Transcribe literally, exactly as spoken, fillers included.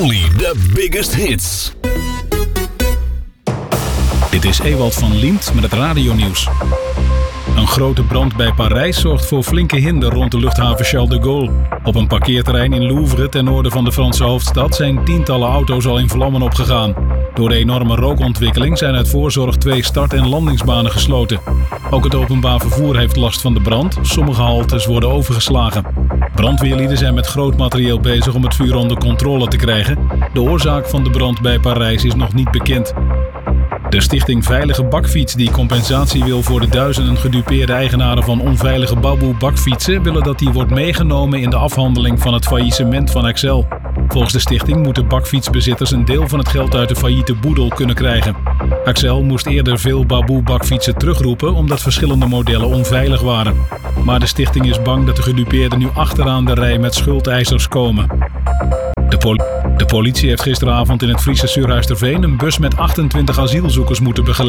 Only the biggest hits. Dit is Ewald van Liemt met het radionieuws. Een grote brand bij Parijs zorgt voor flinke hinder rond de luchthaven Charles de Gaulle. Op een parkeerterrein in Louvre ten noorden van de Franse hoofdstad zijn tientallen auto's al in vlammen opgegaan. Door de enorme rookontwikkeling zijn uit voorzorg twee start- en landingsbanen gesloten. Ook het openbaar vervoer heeft last van de brand. Sommige haltes worden overgeslagen. Brandweerlieden zijn met groot materieel bezig om het vuur onder controle te krijgen. De oorzaak van de brand bij Parijs is nog niet bekend. De stichting Veilige Bakfiets, die compensatie wil voor de duizenden gedupeerde eigenaren van onveilige Baboe bakfietsen, willen dat die wordt meegenomen in de afhandeling van het faillissement van Accel. Volgens de stichting moeten bakfietsbezitters een deel van het geld uit de failliete boedel kunnen krijgen. Accel moest eerder veel Baboe bakfietsen terugroepen omdat verschillende modellen onveilig waren. Maar de stichting is bang dat de gedupeerden nu achteraan de rij met schuldeisers komen. De, pol- de politie heeft gisteravond in het Friese Surhuisterveen een bus met achtentwintig asielzoekers moeten begeleiden.